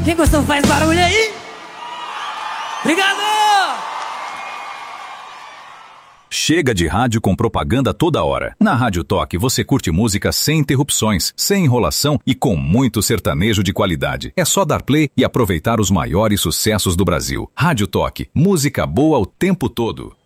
Quem gostou faz barulho aí. Obrigado! Chega de rádio com propaganda toda hora. Na Rádio Toque você curte música sem interrupções, sem enrolação e com muito sertanejo de qualidade. É só dar play e aproveitar os maiores sucessos do Brasil. Rádio Toque, música boa o tempo todo.